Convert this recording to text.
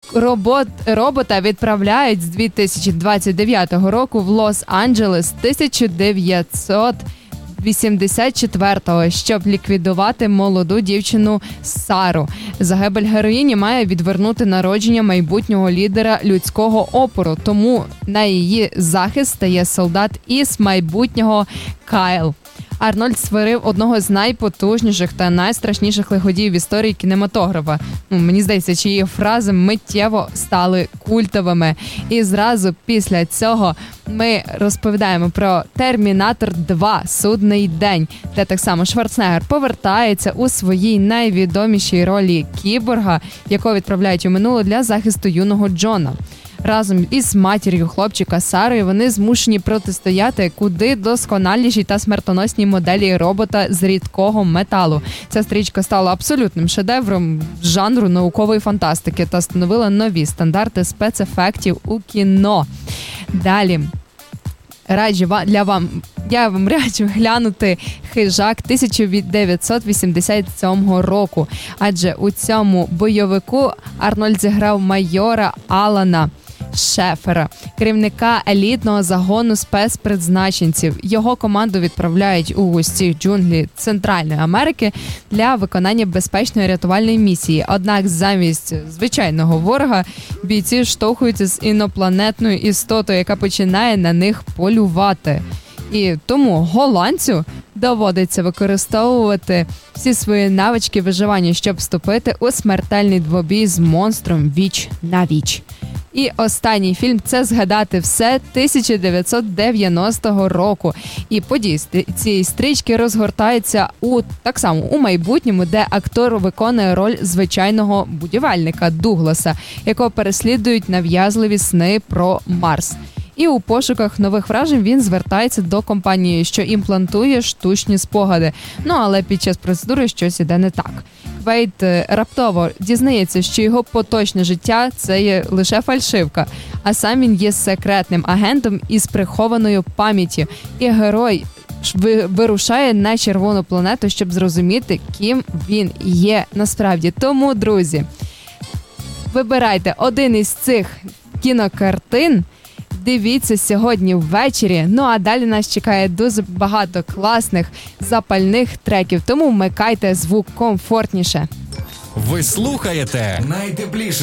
Робота відправляють з 2029 року в Лос-Анджелес 1984-го, щоб ліквідувати молоду дівчину Сару. Загибель героїні має відвернути народження майбутнього лідера людського опору, тому на її захист стає солдат із майбутнього Кайл. Арнольд створив одного з найпотужніших та найстрашніших лиходіїв в історії кінематографа. Мені здається, чиї фрази миттєво стали культовими. І зразу після цього ми розповідаємо про «Термінатор 2. Судний день», де так само Шварценеггер повертається у своїй найвідомішій ролі кіборга, якого відправляють у минуле для захисту юного Джона. Разом із матір'ю хлопчика Сарою вони змушені протистояти куди досконалішій та смертоносній моделі робота з рідкого металу. Ця стрічка стала абсолютним шедевром жанру наукової фантастики та встановила нові стандарти спецефектів у кіно. Далі. Я вам раджу глянути «Хижак» 1987 року, адже у цьому бойовику Арнольд зіграв майора Алана Шефера, керівника елітного загону спецпризначенців. Його команду відправляють у густі джунглі Центральної Америки для виконання безпечної рятувальної місії. Однак замість звичайного ворога бійці штовхуються з інопланетною істотою, яка починає на них полювати. І тому голландцю доводиться використовувати всі свої навички виживання, щоб вступити у смертельний двобій з монстром віч на віч. І останній фільм – це «Згадати все» 1990 року. І події цієї стрічки розгортаються так само у майбутньому, де актор виконує роль звичайного будівельника Дугласа, якого переслідують нав'язливі сни про Марс. І у пошуках нових вражень він звертається до компанії, що імплантує штучні спогади. Але під час процедури щось іде не так. Квейт раптово дізнається, що його поточне життя – це є лише фальшивка, а сам він є секретним агентом із прихованою пам'яттю. І герой вирушає на червону планету, щоб зрозуміти, ким він є насправді. Тому, друзі, вибирайте один із цих кінокартин, дивіться сьогодні ввечері. А далі нас чекає дуже багато класних, запальних треків, тому вмикайте звук комфортніше. Ви слухаєте найтепліше